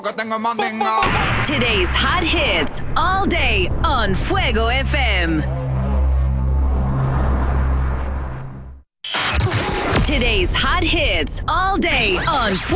Que tengo mandinga. Today's hot hits all day on Fuego FM. Today's hot hits all day on Fuego.